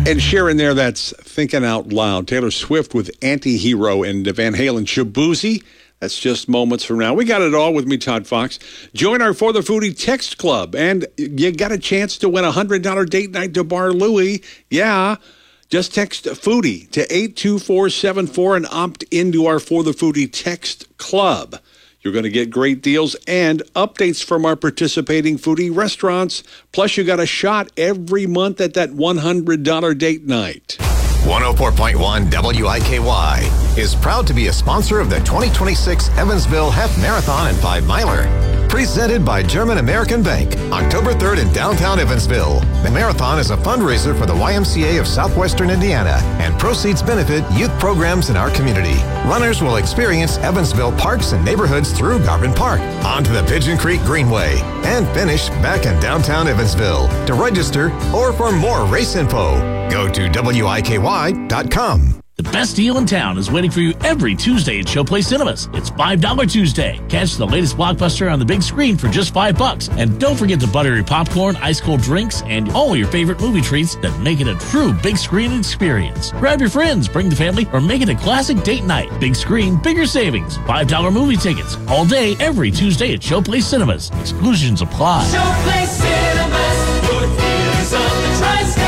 And Sharon there, that's thinking out loud. Taylor Swift with Anti-Hero and Van Halen Shaboozey. That's just moments from now. We got it all with me, Todd Fox. Join our For the Foodie text club, and you got a chance to win a $100 date night to Bar Louie. Yeah, just text Foodie to 82474 and opt into our For the Foodie text club. You're going to get great deals and updates from our participating foodie restaurants. Plus, you got a shot every month at that $100 date night. 104.1 WIKY is proud to be a sponsor of the 2026 Evansville Half Marathon and 5 Miler. Presented by German American Bank, October 3rd in downtown Evansville. The marathon is a fundraiser for the YMCA of Southwestern Indiana, and proceeds benefit youth programs in our community. Runners will experience Evansville parks and neighborhoods through Garvin Park, onto the Pigeon Creek Greenway, and finish back in downtown Evansville. To register or for more race info, go to WIKY.com. The best deal in town is waiting for you every Tuesday at Showplace Cinemas. It's $5 Tuesday. Catch the latest blockbuster on the big screen for just $5. And don't forget the buttery popcorn, ice cold drinks, and all your favorite movie treats that make it a true big screen experience. Grab your friends, bring the family, or make it a classic date night. Big screen, bigger savings. $5 movie tickets all day, every Tuesday at Showplace Cinemas. Exclusions apply. Showplace Cinemas, movie theaters on the Tri-State.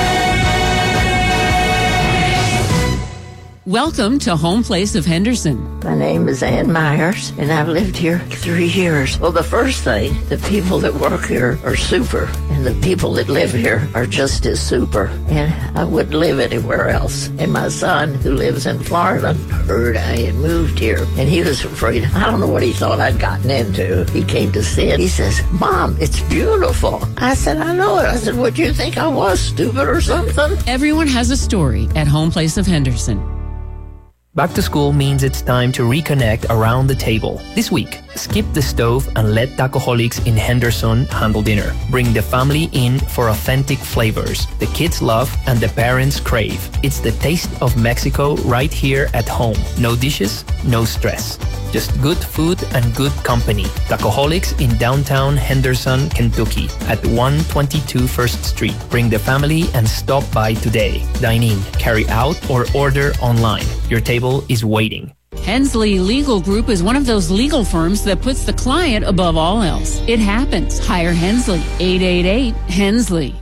Welcome to Home Place of Henderson. My name is Ann Myers, and I've lived here 3 years. Well, the first thing, the people that work here are super, and the people that live here are just as super, and I wouldn't live anywhere else. And my son, who lives in Florida, heard I had moved here, and he was afraid. I don't know what he thought I'd gotten into. He came to see it. He says, "Mom, it's beautiful." I said, "I know it." I said, "Would you think I was stupid or something?" Everyone has a story at Home Place of Henderson. Back to school means it's time to reconnect around the table. This week, skip the stove and let Tacoholics in Henderson handle dinner. Bring the family in for authentic flavors the kids love and the parents crave. It's the taste of Mexico right here at home. No dishes, no stress. Just good food and good company. Tacoholics in downtown Henderson, Kentucky at 122 First Street. Bring the family and stop by today. Dine in, carry out, or order online. Your table is waiting. Hensley Legal Group is one of those legal firms that puts the client above all else. It happens. Hire Hensley. 888-HENSLEY.